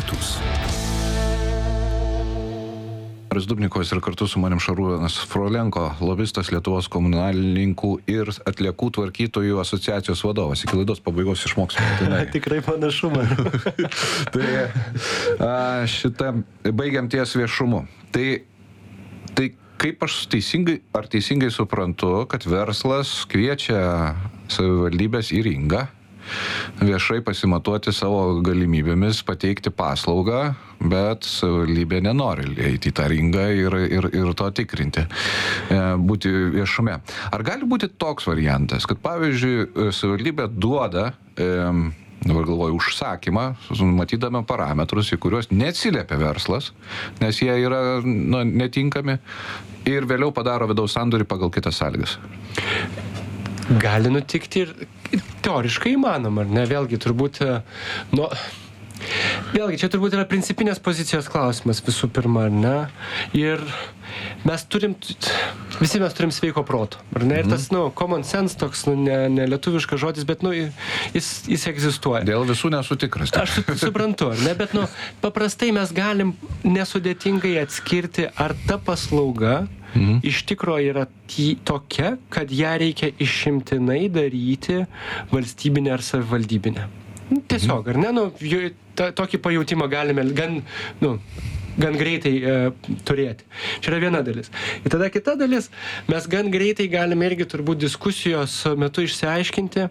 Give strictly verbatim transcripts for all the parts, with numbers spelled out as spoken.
Kartūs. Aris Dubnikovas ir kartu su manim Šarūnas Frolenko, lobistas Lietuvos komunalininkų ir atliekų tvarkytojų asociacijos vadovas. Iki laidos pabaigos išmoksime. Tikrai panašu, man. Tai a, šitą baigiam ties viešumu. Tai, tai kaip aš teisingai, ar teisingai suprantu, kad verslas kviečia savivaldybės į ringą viešai pasimatuoti savo galimybėmis pateikti paslaugą, bet savivaldybė nenori eiti į tą ringą ir, ir, ir to tikrinti, būti viešume. Ar gali būti toks variantas, kad pavyzdžiui savivaldybė duoda, dabar galvoju, užsakymą, matydama parametrus, į kuriuos neatsiliepia verslas, nes jie yra nu, netinkami, ir vėliau padaro vidaus sandorį pagal kitas sąlygas? Gali nutikti ir teoriškai įmanoma, ar ne? Vėlgi turbūt, nu, vėlgi čia turbūt yra principinės pozicijos klausimas visų pirma, ar ne? Ir mes turim, visi mes turim sveiko proto, ar ne? Ir tas, nu, common sense toks, nu, ne, ne lietuviškas žodis, bet, nu, jis, jis egzistuoja. Dėl visų nesu tikras. Aš suprantu, ar ne? Bet, nu, paprastai mes galim nesudėtingai atskirti, ar ta paslauga Mhm. iš tikro yra tį, tokia, kad ją reikia išimtinai daryti valstybinę ar savivaldybinę. Tiesiog, mhm. ar ne? Nu, ta, tokį pajautimą galime gan, nu, gan greitai e, turėti. Čia yra viena dalis. Ir tada kita dalis, mes gan greitai galime irgi turbūt diskusijos metu išsiaiškinti,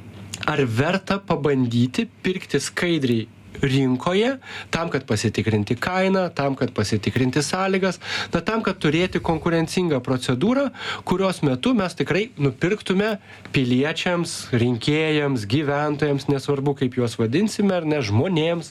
ar verta pabandyti pirkti skaidriai rinkoje, tam, kad pasitikrinti kainą, tam, kad pasitikrinti sąlygas, na, tam, kad turėti konkurencingą procedūrą, kurios metu mes tikrai nupirktume piliečiams, rinkėjams, gyventojams, nesvarbu, kaip juos vadinsime, ar ne, žmonėms,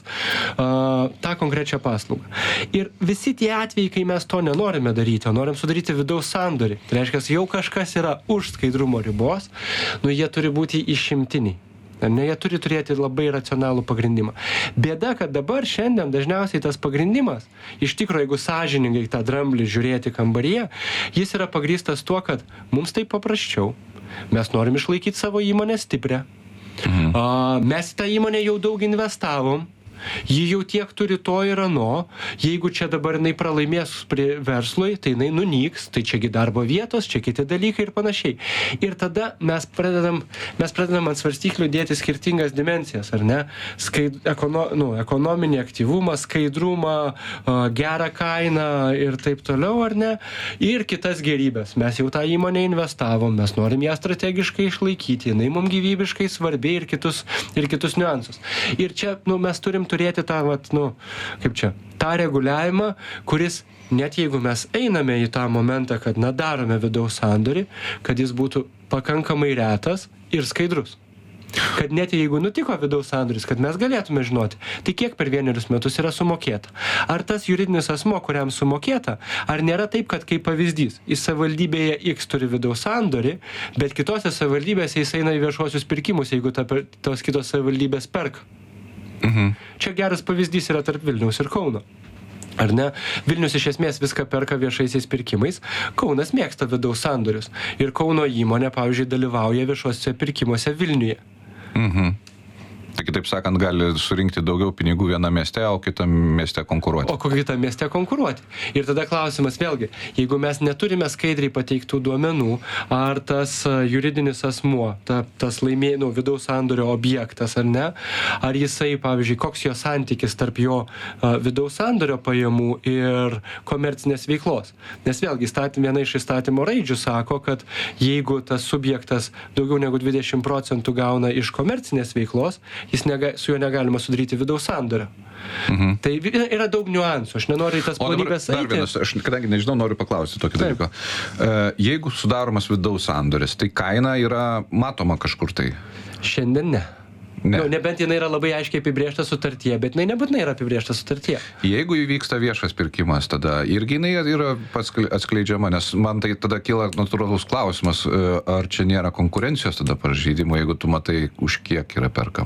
a, tą konkrečią paslaugą. Ir visi tie atvejai, kai mes to nenorime daryti, o norim sudaryti vidaus sandorį, tai reiškia, jau kažkas yra už skaidrumo ribos, nu, jie turi būti išimtiniai. Ne, jie turi turėti labai racionalų pagrindimą. Bėda, kad dabar šiandien dažniausiai tas pagrindimas, iš tikro, jeigu sąžiningai tą dramblį žiūrėti kambaryje, jis yra pagrįstas tuo, kad mums tai paprasčiau, mes norim išlaikyti savo įmonę stiprią, mhm. a, mes tą įmonę jau daug investavom, ji jau tiek turi to ir ano, jeigu čia dabar jinai pralaimės prie verslui, tai jinai nunyks, tai čiagi darbo vietos, čia kiti dalykai ir panašiai. Ir tada mes pradedam, mes pradedam ant svarstyklių dėti skirtingas dimensijas, ar ne? Skaid, ekono, nu, ekonominį aktyvumą, skaidrumą, gerą kainą ir taip toliau, ar ne? Ir kitas gerybės. Mes jau tą įmonę investavom, mes norim ją strategiškai išlaikyti, jinai mums gyvybiškai svarbi ir kitus, ir kitus niuansus. Ir čia, nu, mes turim turėti tą, vat, nu, kaip čia, tą reguliavimą, kuris, net jeigu mes einame į tą momentą, kad, na, darome vidaus sandorį, kad jis būtų pakankamai retas ir skaidrus. Kad net jeigu nutiko vidaus sandoris, kad mes galėtume žinoti, tai kiek per vienerius metus yra sumokėta. Ar tas juridinis asmo, kuriam sumokėta, ar nėra taip, kad kaip pavyzdys, į savivaldybėje X turi vidaus sandorį, bet kitose savivaldybėse jis eina į viešuosius pirkimus, jeigu ta, tos kitos savivaldybės perka. Mhm. Čia geras pavyzdys yra tarp Vilniaus ir Kauno. Ar ne? Vilnius iš esmės viską perka viešaisiais pirkimais, Kaunas mėgsta vidaus sandorius. Ir Kauno įmonė, pavyzdžiui, dalyvauja viešuosiuose pirkimuose Vilniuje. Mhm. Tai kitaip sakant, gali surinkti daugiau pinigų viename mieste, o kitam mieste konkuruoti. O kitame mieste konkuruoti. Ir tada klausimas vėlgi, jeigu mes neturime skaidriai pateiktų duomenų, ar tas juridinis asmuo, ta, tas laimėjimo vidaus sandorio objektas, ar ne, ar jisai, pavyzdžiui, koks jo santykis tarp jo a, vidaus sandorio pajamų ir komercinės veiklos. Nes vėlgi, statym, viena iš įstatymo raidžių sako, kad jeigu tas subjektas daugiau negu dvidešimt procentų gauna iš komercinės veiklos, jis nega, su juo negalima sudaryti vidaus sandorio. Mhm. Tai yra daug niuansų, aš nenoriu į tas planybės eiti. Dar vienas, aš kadangi nežinau, noriu paklausti tokį dalyką. Jeigu sudaromas vidaus sandoris, tai kaina yra matoma kažkur tai? Šiandien ne. Ne. Nu, nebent jinai yra labai aiškiai apibrėžta sutartyje, bet jinai nebūtinai yra apibrėžta sutartyje. Jeigu įvyksta viešas pirkimas, tada irgi jinai yra atskleidžiama, nes man tai tada kyla natūralus klausimas, ar čia nėra konkurencijos tada pažeidimo, jeigu tu matai, už kiek yra perkama.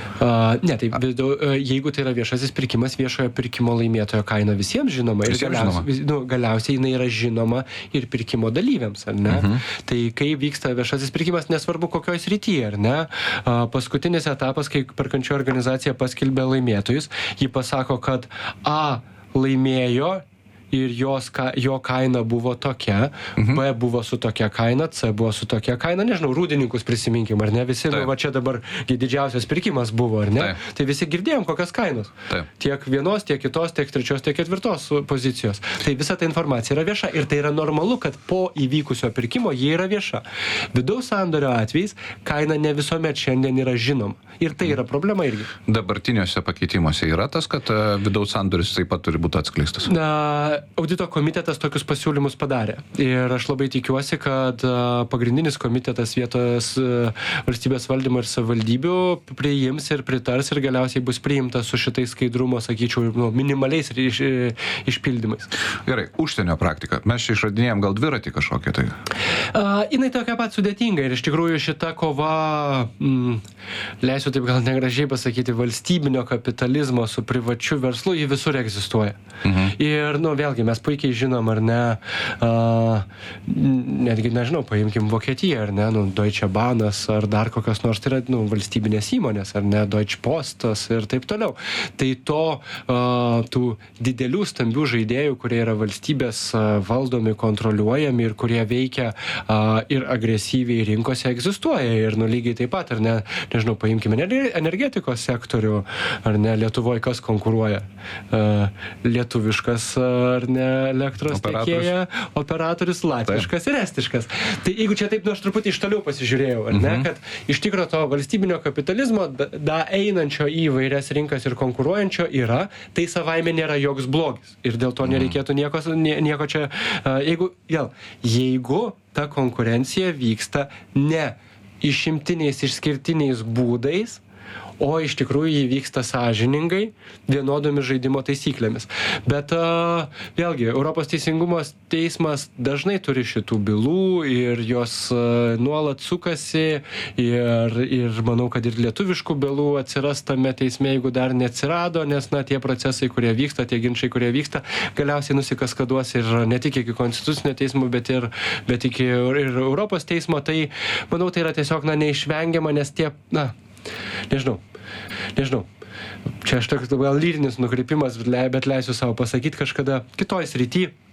Uh, ne, tai vidau, uh, jeigu tai yra viešasis pirkimas, viešojo pirkimo laimėtojo kaina visiems žinoma. Ir Visiems galiausiai, žinoma. vis- nu, galiausiai jinai yra žinoma ir pirkimo dalyviams, ar ne? Mhm. Tai kai vyksta viešasis pirkimas, nesvarbu kokioj srityje, ar ne? Uh, paskutinis etapas, kai perkančioji organizacija paskelbė laimėtojus, ji pasako, kad A laimėjo ir jos, ka, jo kaina buvo tokia, Mhm. B buvo su tokia kaina, C buvo su tokia kaina, nežinau, rūdininkus prisiminkim, ar ne, visi, Taip. nu, va čia dabar gi didžiausias pirkimas buvo, ar ne, Taip. tai visi girdėjom, kokias kainos. Taip. Tiek vienos, tiek kitos, tiek trečios, tiek ketvirtos pozicijos. Tai visa ta informacija yra vieša ir tai yra normalu, kad po įvykusio pirkimo jie yra vieša. Vidaus sandorio atvejais kaina ne visuomet šiandien yra žinoma. Ir tai yra problema irgi. Dabartiniuose pakeitimuose yra tas, kad e, vidaus sandoris taip pat turi būti atskleistas. Na, audito komitetas tokius pasiūlymus padarė. Ir aš labai tikiuosi, kad a, pagrindinis komitetas vietos a, valstybės valdymo ir savivaldybių priims ir pritars ir galiausiai bus priimtas su šitais skaidrumo, sakyčiau, nu, minimaliais iš, išpildymais. Gerai, užsienio praktika. Mes čia išradinėjom gal dviratį kažkokią tai. Uh, jinai tokia pat sudėtinga ir iš tikrųjų šita kova, mm, leisiu taip gal negražiai pasakyti, valstybinio kapitalizmo su privačiu verslu, ji visur egzistuoja. Mhm. Ir, nu, vėlgi, mes puikiai žinom, ar ne, uh, netgi, nežinau, paimkim Vokietiją, ar ne, nu, Deutsche Bahnas, ar dar kokios nors, tai yra, nu, valstybinės įmonės, ar ne, Deutsche Postas ir taip toliau. Tai to, uh, tų didelių, stambių žaidėjų, kurie yra valstybės uh, valdomi, kontroliuojami ir kurie veikia uh, ir agresyviai rinkose egzistuoja. Ir, nu, lygiai taip pat, ar ne, nežinau, paimkime energetikos sektorių, ar ne, Lietuvoje kas konkuruoja. Uh, lietuviškas, ar ne, elektros Operatorius. tiekėja, operatorius latviškas ir estiškas. Tai jeigu čia taip, nu, aš truputį iš toliau pasižiūrėjau, ar ne, Mhm. kad iš tikro to valstybinio kapitalizmo, da, da einančio į vairias rinkas ir konkuruojančio yra, tai savaime nėra joks blogis. Ir dėl to nereikėtų nieko, nie- nieko čia, a, jeigu, vėl, jeigu ta konkurencija vyksta ne išimtiniais, išskirtiniais būdais, o iš tikrųjų jį vyksta sąžiningai, vienodomis žaidimo taisyklėmis. Bet a, vėlgi, Europos teisingumo teismas dažnai turi šitų bylų ir jos a, nuolat sukasi ir, ir manau, kad ir lietuviškų bylų atsiras tame teisme, jeigu dar neatsirado, nes na, tie procesai, kurie vyksta, tie ginčiai, kurie vyksta, galiausiai nusikaskaduos ir ne tik iki konstitucinio teismo, bet ir, bet iki ir Europos teismo. Tai manau, tai yra tiesiog na, neišvengiama, nes tie, na, nežinau, nežinau. Čia aš toks gal lyrinis nukreipimas, bet leisiu savo pasakyti kažkada kitoj srity.